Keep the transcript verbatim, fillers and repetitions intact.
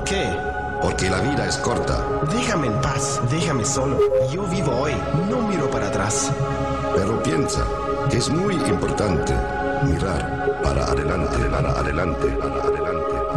qué? Porque la vida es corta. Déjame en paz, déjame solo. Yo vivo hoy, no miro para atrás. Pero piensa que es muy importante mirar para adelante, para adelante, para adelante.